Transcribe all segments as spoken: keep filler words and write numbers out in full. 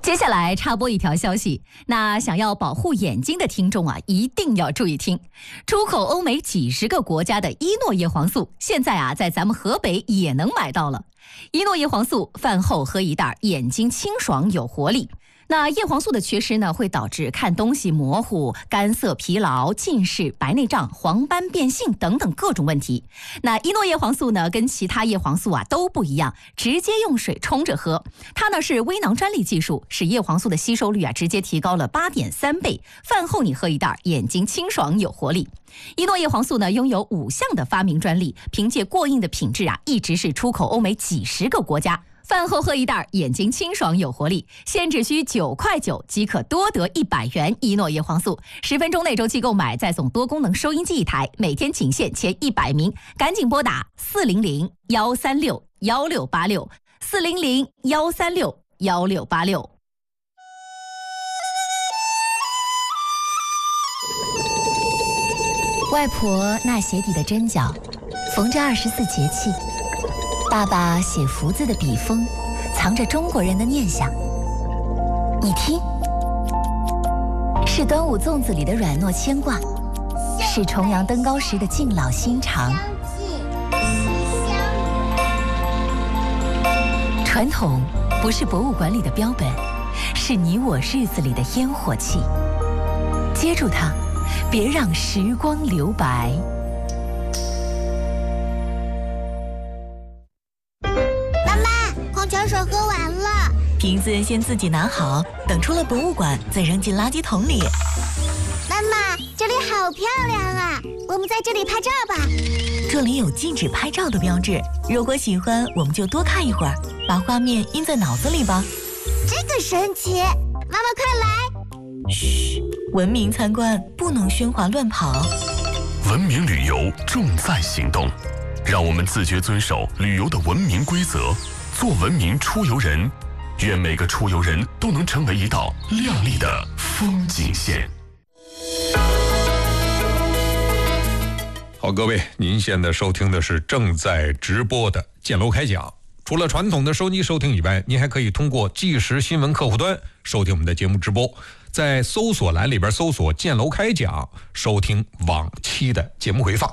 接下来插播一条消息，那想要保护眼睛的听众啊，一定要注意听。出口欧美几十个国家的伊诺叶黄素，现在啊在咱们河北也能买到了。伊诺叶黄素饭后喝一袋，眼睛清爽有活力。那叶黄素的缺失呢，会导致看东西模糊、干涩、疲劳、近视、白内障、黄斑变性等等各种问题。那伊诺叶黄素呢，跟其他叶黄素啊都不一样，直接用水冲着喝。它呢是微囊专利技术，使叶黄素的吸收率啊直接提高了 八点三倍。饭后你喝一袋，眼睛清爽有活力。伊诺叶黄素呢拥有五项的发明专利，凭借过硬的品质啊，一直是出口欧美几十个国家。饭后喝一袋，眼睛清爽有活力，现只需九块九即可多得一百元伊诺叶黄素。十分钟内周期购买，再送多功能收音机一台，每天仅限前一百名，赶紧拨打四零零幺三六幺六八六四零零幺三六幺六八六。外婆那鞋底的针脚，缝着二十四节气。爸爸写福字的笔锋，藏着中国人的念想。你听，是端午粽子里的软糯牵挂，是重阳登高时的敬老心肠。传统不是博物馆里的标本，是你我日子里的烟火气。接住它，别让时光留白。 泉水喝完了， 瓶子先自己拿好，等出了博物馆再扔进垃圾桶里。 妈妈，这里好漂亮啊，我们在这里拍照吧。 这里有禁止拍照的标志，如果喜欢我们就多看一会儿，把画面印在脑子里吧。 这个神奇，妈妈快来。 嘘，文明参观不能喧哗乱跑。 文明旅游重在行动，让我们自觉遵守旅游的文明规则，做文明出游人，愿每个出游人都能成为一道亮丽的风景线。 好，各位，您现在收听的是正在直播的建楼开讲。除了传统的收机收听以外，您还可以通过即时新闻客户端收听我们的节目直播，在搜索栏里边搜索建楼开讲，收听往期的节目回放。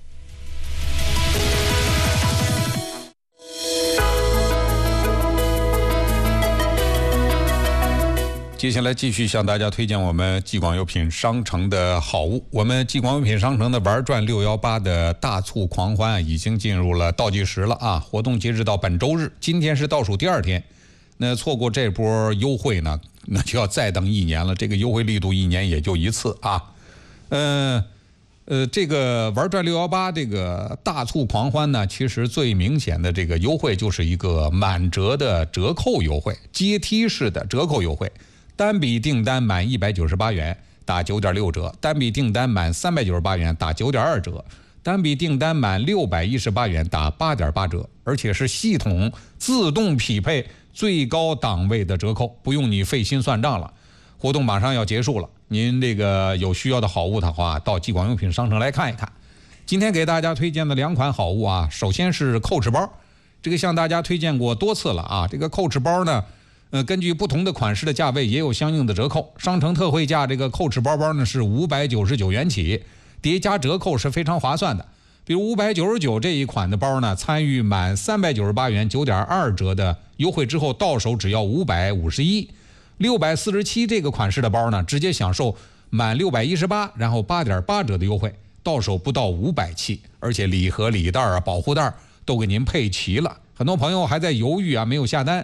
接下来继续向大家推荐我们继广优品商城的好物。我们继广优品商城的玩转六一八的大促狂欢、啊、已经进入了倒计时了啊！活动截止到本周日，今天是倒数第二天。那错过这波优惠呢，那就要再等一年了。这个优惠力度一年也就一次啊。呃呃，这个玩转六一八这个大促狂欢呢，其实最明显的这个优惠就是一个满折的折扣优惠，阶梯式的折扣优惠。单笔订单满一百九十八元打 九点六折，单笔订单满三百九十八元打 九点二折，单笔订单满六百一十八元打 八点八折，而且是系统自动匹配最高档位的折扣，不用你费心算账了。活动马上要结束了，您这个有需要的好物的话，到继广用品商城来看一看。今天给大家推荐的两款好物啊，首先是Coach包，这个向大家推荐过多次了啊。这个Coach包呢，呃，根据不同的款式的价位也有相应的折扣。商城特惠价这个Coach包包呢是五百九十九元起，叠加折扣是非常划算的。比如五百九十九这一款的包呢，参与满三百九十八元 九点二折的优惠之后，到手只要五百五十一。六百四十七这个款式的包呢，直接享受满六百一十八，然后 八点八折的优惠，到手不到五百七，而且礼盒、礼袋啊、保护袋都给您配齐了。很多朋友还在犹豫啊，没有下单。